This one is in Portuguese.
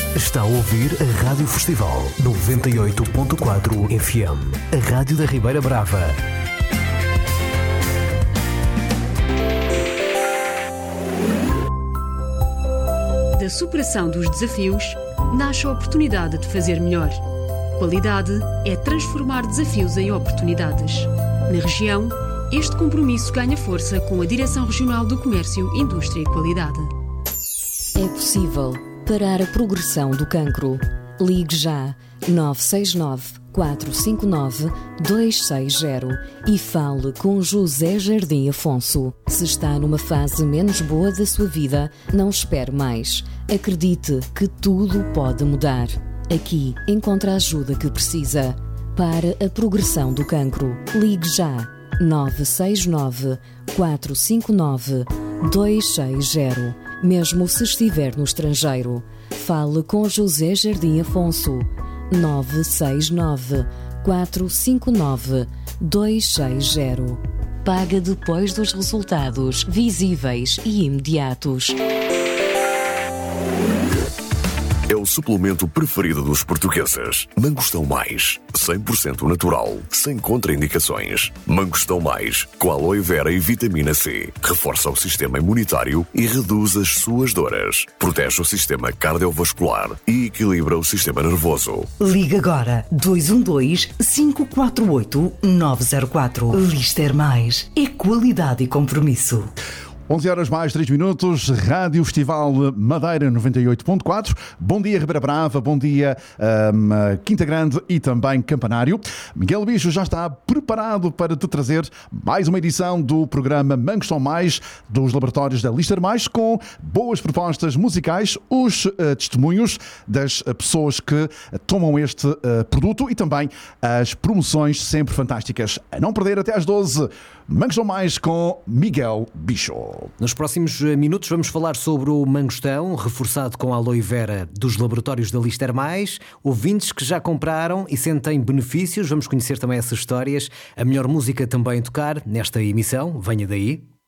Está a ouvir a Rádio Festival 98.4 FM, a Rádio da Ribeira Brava. Da superação dos desafios, nasce a oportunidade de fazer melhor. Qualidade é transformar desafios em oportunidades. Na região, este compromisso ganha força com a Direção Regional do Comércio, Indústria e Qualidade. É possível parar a progressão do cancro. Ligue já 969 459 260 e fale com José Jardim Afonso. Se está numa fase menos boa da sua vida, não espere mais. Acredite que tudo pode mudar. Aqui encontra a ajuda que precisa. Para a progressão do cancro, ligue já 969 459 260. Mesmo se estiver no estrangeiro, fale com José Jardim Afonso. 969 459 260. Paga depois dos resultados visíveis e imediatos. É o suplemento preferido dos portugueses. Mangostão Mais, 100% natural, sem contraindicações. Mangostão Mais, com aloe vera e vitamina C. Reforça o sistema imunitário e reduz as suas dores. Protege o sistema cardiovascular e equilibra o sistema nervoso. Liga agora 212-548-904. Lister Mais. É qualidade e compromisso. 11 horas mais 3 minutos, Rádio Festival Madeira 98.4. Bom dia Ribeira Brava, bom dia Quinta Grande e também Campanário. Miguel Bicho já está preparado para te trazer mais uma edição do programa Mangostão Mais dos laboratórios da Lister Mais, com boas propostas musicais, os testemunhos das pessoas que tomam este produto e também as promoções sempre fantásticas. A não perder até às 12, Mangostão Mais com Miguel Bicho. Nos próximos minutos vamos falar sobre o mangostão, reforçado com aloe vera dos laboratórios da Lister Mais. Ouvintes que já compraram e sentem benefícios, vamos conhecer também essas histórias. A melhor música também a tocar nesta emissão, venha daí.